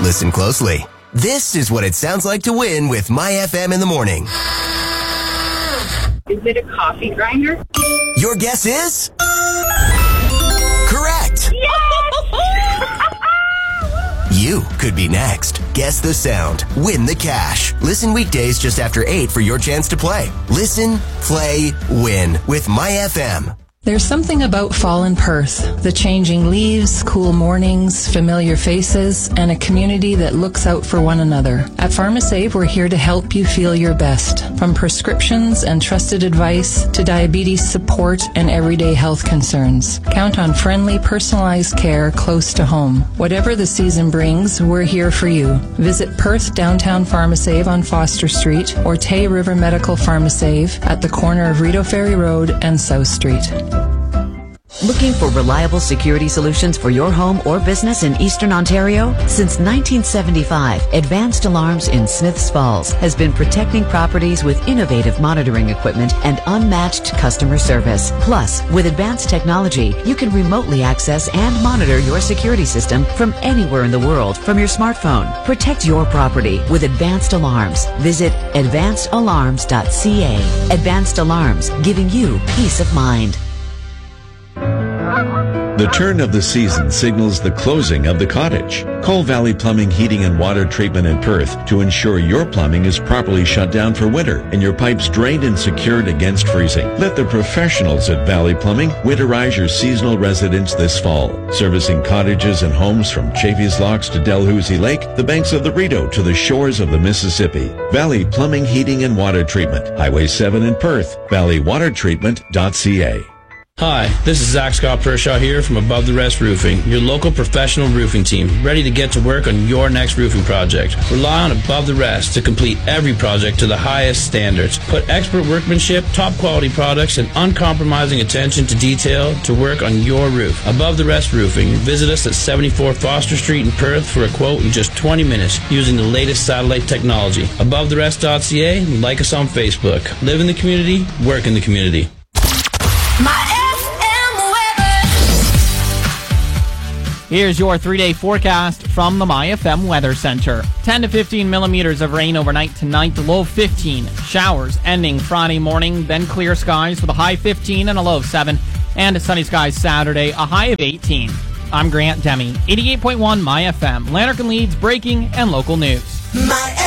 Listen closely. This is what it sounds like to win with My FM in the morning. Is it a coffee grinder? Your guess is? Correct. You could be next. Guess the sound. Win the cash. Listen weekdays just after 8 for your chance to play. Listen, play, win with My FM. There's something about fall in Perth. The changing leaves, cool mornings, familiar faces, and a community that looks out for one another. At PharmaSave, we're here to help you feel your best. From prescriptions and trusted advice to diabetes support and everyday health concerns. Count on friendly, personalized care close to home. Whatever the season brings, we're here for you. Visit Perth Downtown PharmaSave on Foster Street or Tay River Medical PharmaSave at the corner of Rideau Ferry Road and South Street. Looking for reliable security solutions for your home or business in Eastern Ontario? Since 1975, Advanced Alarms in Smiths Falls has been protecting properties with innovative monitoring equipment and unmatched customer service. Plus, with advanced technology, you can remotely access and monitor your security system from anywhere in the world from your smartphone. Protect your property with Advanced Alarms. Visit advancedalarms.ca. Advanced Alarms, giving you peace of mind. The turn of the season signals the closing of the cottage. Call Valley Plumbing, Heating and Water Treatment in Perth to ensure your plumbing is properly shut down for winter and your pipes drained and secured against freezing. Let the professionals at Valley Plumbing winterize your seasonal residence this fall, servicing cottages and homes from Chafee's Locks to Dalhousie Lake, the banks of the Rideau to the shores of the Mississippi. Valley Plumbing, Heating and Water Treatment, Highway 7 in Perth, valleywatertreatment.ca. Hi, this is Zach Scott Pershaw here from Above the Rest Roofing, your local professional roofing team, ready to get to work on your next roofing project. Rely on Above the Rest to complete every project to the highest standards. Put expert workmanship, top quality products, and uncompromising attention to detail to work on your roof. Above the Rest Roofing. Visit us at 74 Foster Street in Perth for a quote in just 20 minutes using the latest satellite technology. AboveTheRest.ca, like us on Facebook. Live in the community, work in the community. Here's your 3-day forecast from the My FM Weather Center. 10 to 15 millimeters of rain overnight tonight, the low of 15. Showers ending Friday morning, then clear skies with a high 15 and a low of 7. And sunny skies Saturday, a high of 18. I'm Grant Demi, 88.1 My FM. Lanark and Leeds breaking and local news. My